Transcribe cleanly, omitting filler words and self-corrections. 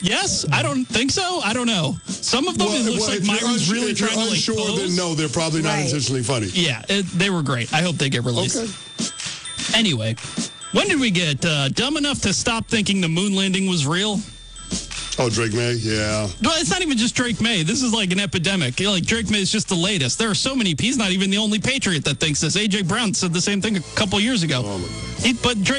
Yes? I don't think so. I don't know. Some of them, it looks like Myron's really trying to, like, pose. Then no, they're probably not intentionally funny. Yeah, they were great. I hope they get released. Okay. Anyway, when did we get dumb enough to stop thinking the moon landing was real? Oh, Drake May? Yeah. Well, it's not even just Drake May. This is like an epidemic. Like, Drake May is just the latest. There are so many. He's not even the only Patriot that thinks this. A.J. Brown said the same thing a couple years ago. Oh, my God. But Drake